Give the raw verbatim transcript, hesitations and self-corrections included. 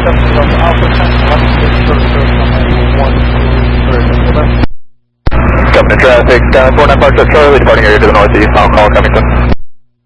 Company traffic, Skyline four nine five Charlie, departing area to the northeast, I'll call Cummington.